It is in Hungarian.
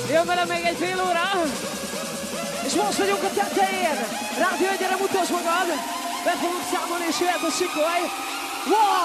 Jön velem még egy fél óra. És most vagyunk a tetején. Rádió, gyere, mutasd magad. Be fogunk számolni, és jöhet a sikoly. One,